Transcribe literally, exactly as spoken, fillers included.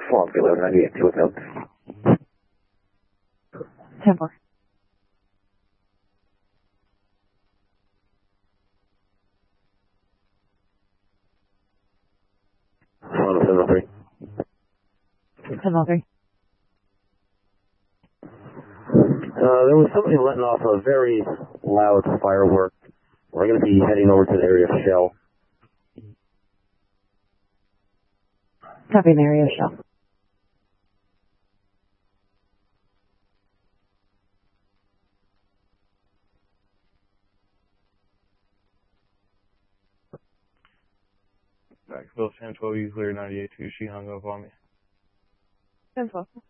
Swamp Killer ninety-eight two without. ten four. One seven three. seven three. Uh, there was somebody letting off a very loud firework. We're going to be heading over to the area of Shell. Copy an area shell. Backville ten twelve, you clear ninety-eight two. She hung up on me. ten twelve.